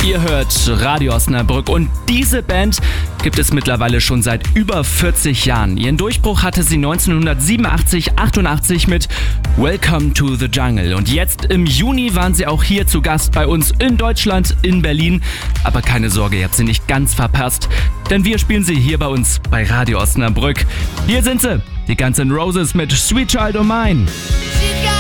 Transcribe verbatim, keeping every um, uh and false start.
Ihr hört Radio Osnabrück und diese Band gibt es mittlerweile schon seit über vierzig Jahren. Ihren Durchbruch hatte sie neunzehnhundertsiebenundachtzig achtundachtzig mit Welcome to the Jungle. Und jetzt im Juni waren sie auch hier zu Gast bei uns in Deutschland, in Berlin. Aber keine Sorge, ihr habt sie nicht ganz verpasst, denn wir spielen sie hier bei uns bei Radio Osnabrück. Hier sind sie, die Guns N' Roses mit Sweet Child O' Mine.